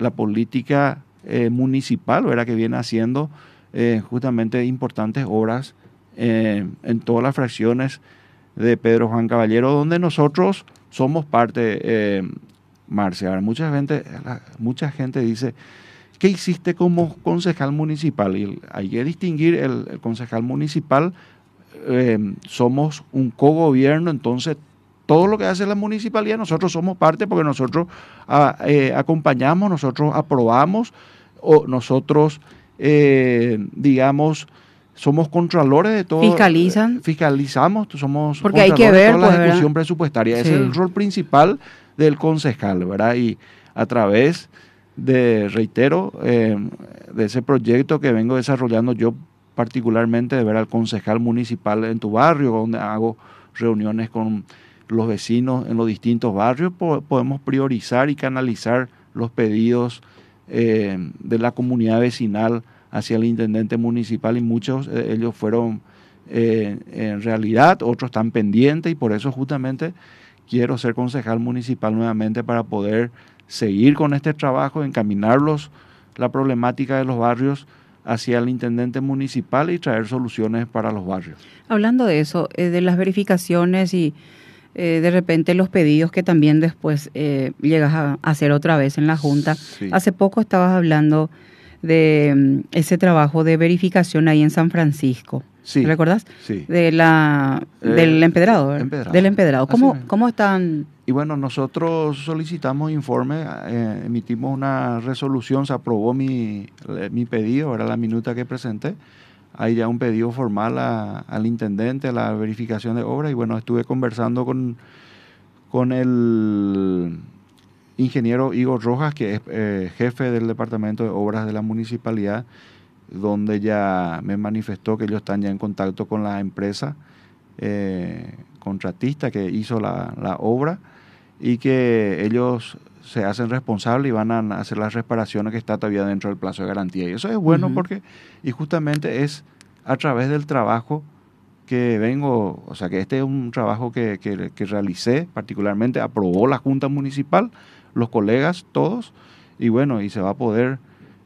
la política municipal, ¿verdad? Que viene haciendo justamente importantes obras en todas las fracciones de Pedro Juan Caballero, donde nosotros somos parte, Marcia. Ahora, mucha gente dice, ¿qué hiciste como concejal municipal? Y hay que distinguir el concejal municipal, somos un cogobierno, entonces todo lo que hace la municipalidad nosotros somos parte porque nosotros acompañamos, nosotros aprobamos, o nosotros, digamos, somos contralores de todo. Fiscalizamos, somos porque hay que ver de toda pues, la ejecución presupuestaria. Sí. Ese es el rol principal del concejal, ¿verdad? Y a través de, reitero, de ese proyecto que vengo desarrollando yo particularmente, de ver al concejal municipal en tu barrio, donde hago reuniones con los vecinos en los distintos barrios, podemos priorizar y canalizar los pedidos de la comunidad vecinal hacia el intendente municipal, y muchos ellos fueron en realidad, otros están pendientes, y por eso justamente quiero ser concejal municipal nuevamente para poder seguir con este trabajo, encaminarlos, la problemática de los barrios hacia el intendente municipal y traer soluciones para los barrios. Hablando de eso, de las verificaciones y de repente los pedidos que también después llegas a hacer otra vez en la Junta. Sí. Hace poco estabas hablando de ese trabajo de verificación ahí en San Francisco. Sí. ¿Recordás? Sí. Del empedrado, ¿verdad? Del empedrado. ¿Cómo están? Y bueno, nosotros solicitamos informe, emitimos una resolución, se aprobó mi pedido, era la minuta que presenté. Hay ya un pedido formal al intendente, a la verificación de obra, y bueno, estuve conversando con el ingeniero Igor Rojas, que es jefe del departamento de obras de la municipalidad, donde ya me manifestó que ellos están ya en contacto con la empresa contratista que hizo la obra, y que ellos se hacen responsables y van a hacer las reparaciones que está todavía dentro del plazo de garantía. Y eso es bueno porque, y justamente es a través del trabajo que vengo, o sea que este es un trabajo que realicé, particularmente aprobó la Junta Municipal, los colegas, todos, y bueno, y se va a poder,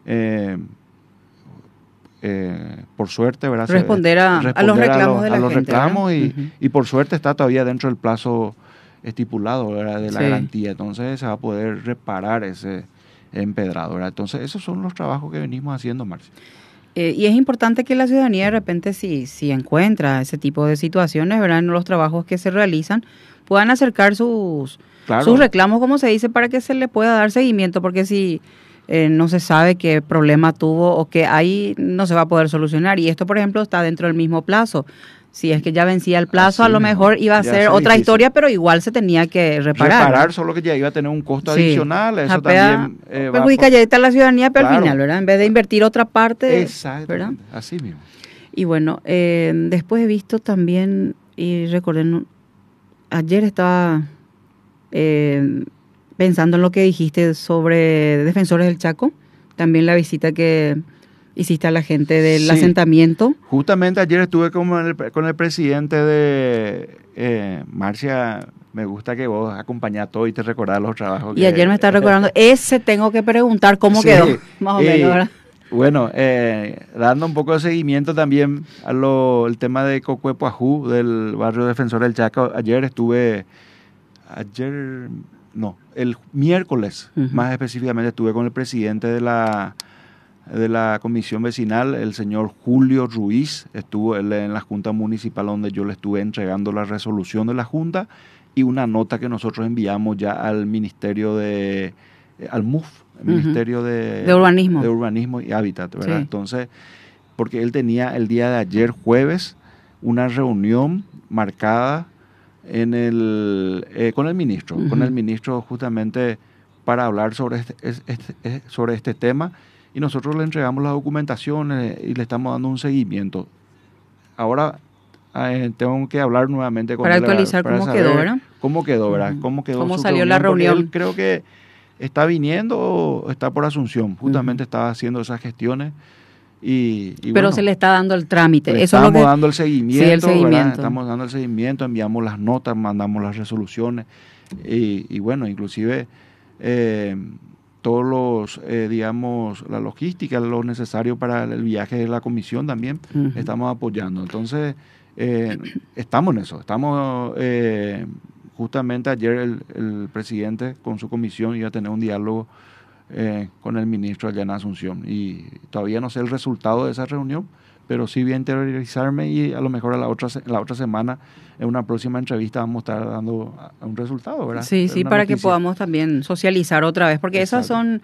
por suerte, ¿verdad? Responder a los reclamos de la gente. A los reclamos, y por suerte está todavía dentro del plazo estipulado, ¿verdad? De la garantía, entonces se va a poder reparar ese empedrado, ¿verdad? Entonces esos son los trabajos que venimos haciendo, Marcia. Y es importante que la ciudadanía de repente si encuentra ese tipo de situaciones, ¿verdad? En los trabajos que se realizan, puedan acercar sus reclamos, como se dice, para que se le pueda dar seguimiento, porque si no se sabe qué problema tuvo o qué hay, no se va a poder solucionar. Y esto, por ejemplo, está dentro del mismo plazo. Si es que ya vencía el plazo, a lo mejor iba a ser otra historia, pero igual se tenía que reparar. Solo que ya iba a tener un costo adicional. Eso también perjudica ya a la ciudadanía, pero al final, ¿verdad? En vez de invertir otra parte. Exacto, ¿verdad? Así mismo. Y bueno, después he visto también, y recordé, ayer estaba pensando en lo que dijiste sobre Defensores del Chaco, también la visita que hiciste a la gente del asentamiento. Justamente ayer estuve con el presidente de Marcia. Me gusta que vos acompañás todo y te recordás los trabajos. Y ayer me está recordando, ese tengo que preguntar cómo quedó, más o menos, ¿verdad? Bueno, dando un poco de seguimiento también al tema de Cocuepuajú, del barrio Defensor del Chaco. El miércoles, más específicamente, estuve con el presidente de la comisión vecinal, el señor Julio Ruiz. Estuvo él en la Junta Municipal, donde yo le estuve entregando la resolución de la Junta y una nota que nosotros enviamos ya al Ministerio al MUF, el Ministerio de Urbanismo y Hábitat, ¿verdad? Sí. Entonces, porque él tenía el día de ayer, jueves, una reunión marcada con el ministro justamente para hablar sobre este tema, y nosotros le entregamos las documentaciones y le estamos dando un seguimiento. Ahora tengo que hablar nuevamente con él para actualizar cómo quedó, ¿verdad? ¿Cómo quedó, verdad? ¿Cómo salió la reunión? Él creo que está viniendo o está por Asunción, justamente estaba haciendo esas gestiones. Pero bueno, se le está dando el trámite. Estamos dando el seguimiento, ¿verdad? Estamos dando el seguimiento, enviamos las notas, mandamos las resoluciones y bueno, inclusive todos los, digamos, la logística, lo necesario para el viaje de la comisión también, estamos apoyando. Entonces, estamos en eso. Estamos, justamente ayer el presidente con su comisión iba a tener un diálogo con el ministro allá en Asunción. Y todavía no sé el resultado de esa reunión, pero sí voy a interiorizarme y a lo mejor la otra semana, en una próxima entrevista, vamos a estar dando un resultado, ¿verdad? Sí, sí, para que podamos también socializar otra vez, porque esas son,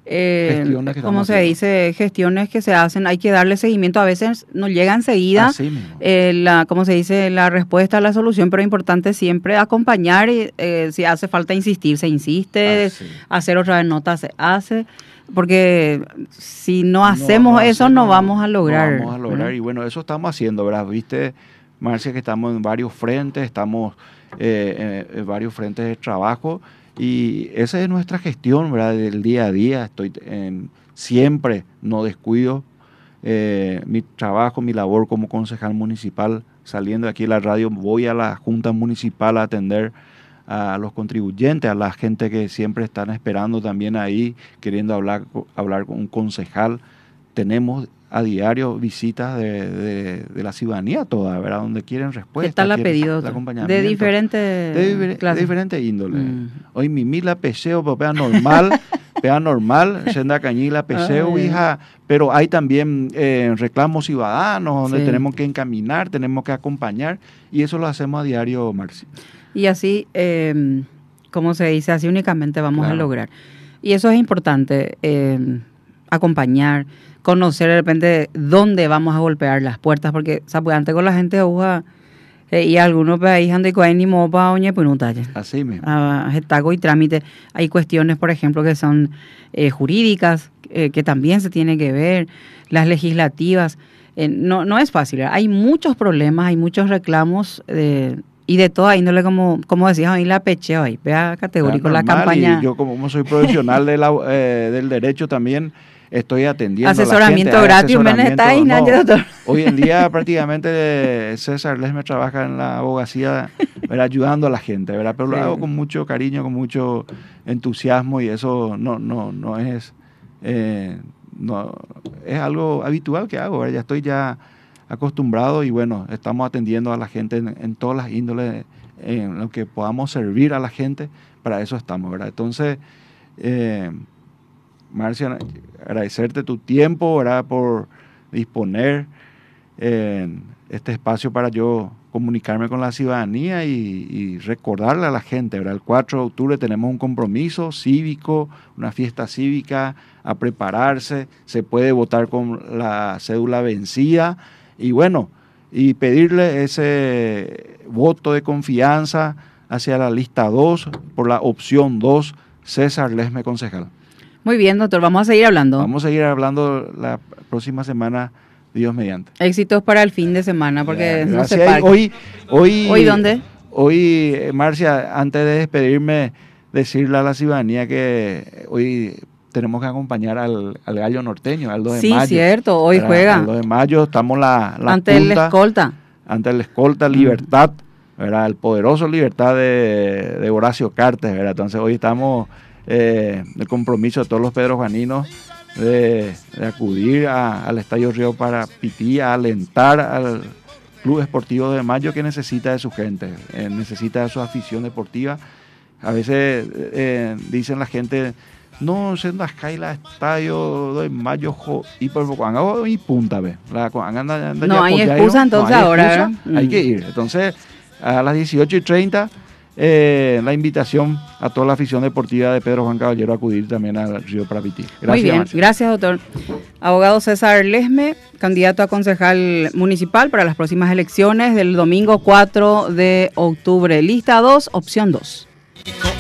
como se dice, gestiones que se hacen, hay que darle seguimiento, a veces no llega enseguida, como se dice, la respuesta a la solución, pero es importante siempre acompañar y si hace falta insistir, se insiste, hacer otra vez nota, se hace. Porque si no hacemos eso, no vamos a lograr. No vamos a lograr. Y bueno, eso estamos haciendo, ¿verdad? Viste, Marcia, que estamos en varios frentes, estamos en varios frentes de trabajo. Y esa es nuestra gestión, ¿verdad? Del día a día. Estoy siempre, no descuido mi trabajo, mi labor como concejal municipal. Saliendo de aquí de la radio, voy a la Junta Municipal a atender a los contribuyentes, a la gente que siempre están esperando también ahí, queriendo hablar con un concejal. Tenemos a diario visitas de la ciudadanía toda, ¿verdad? Donde quieren respuestas. ¿Qué tal ha pedido? De diferentes índoles. Hoy Mimila peseo, pea normal, senda cañila peseo, hija, pero hay también reclamos ciudadanos donde tenemos que encaminar, tenemos que acompañar, y eso lo hacemos a diario, Marci. Y así, como se dice, así únicamente vamos a lograr. Y eso es importante, acompañar, conocer de repente dónde vamos a golpear las puertas, porque antes con la gente usa y algunos países andan con ni mopa oña punutalla. Así mismo. Y trámite. Hay cuestiones, por ejemplo, que son jurídicas, que también se tiene que ver, las legislativas. No es fácil. Hay muchos problemas, hay muchos reclamos y de toda índole, como decías, ahí la pecheo ahí, vea categórico la campaña. Y yo como soy profesional del derecho también, estoy atendiendo asesoramiento a la gente, gratis, doctor. Hoy en día prácticamente César Lesme trabaja en la abogacía, ¿verdad? Ayudando a la gente, ¿verdad? Pero lo hago con mucho cariño, con mucho entusiasmo, y eso no es es algo habitual que hago, ¿verdad? Ya estoy acostumbrado y bueno, estamos atendiendo a la gente en todas las índoles, en lo que podamos servir a la gente, para eso estamos, ¿verdad? Entonces, Marcia, agradecerte tu tiempo, ¿verdad? Por disponer este espacio para yo comunicarme con la ciudadanía y recordarle a la gente, ¿verdad? El 4 de octubre tenemos un compromiso cívico, una fiesta cívica, a prepararse, se puede votar con la cédula vencida, y bueno, y pedirle ese voto de confianza hacia la lista 2, por la opción 2, César Lesme, concejal. Muy bien, doctor, vamos a seguir hablando. Vamos a seguir hablando la próxima semana, Dios mediante. Éxitos para el fin de semana, porque no se para. ¿Hoy dónde? Hoy, Marcia, antes de despedirme, decirle a la ciudadanía que hoy tenemos que acompañar al Gallo Norteño, al 2 de mayo. Sí, cierto, hoy juega. El 2 de mayo estamos ante el escolta. Ante el escolta Libertad, ¿verdad? El poderoso Libertad de Horacio Cartes, ¿verdad? Entonces hoy estamos el compromiso de todos los pedrojuaninos de acudir al Estadio Río Parapití a alentar al Club Esportivo de Mayo, que necesita de su gente, necesita de su afición deportiva. A veces dicen la gente, no se nos cae el estadio de Mayo y por y punta, ve. No hay excusa entonces ahora. Hay que ir. Entonces, a las 18:30, la invitación a toda la afición deportiva de Pedro Juan Caballero a acudir también al Río Parapití. Gracias. Muy bien, Marcia. Gracias, doctor. Abogado César Lesme, candidato a concejal municipal para las próximas elecciones del domingo 4 de octubre. Lista 2, opción 2.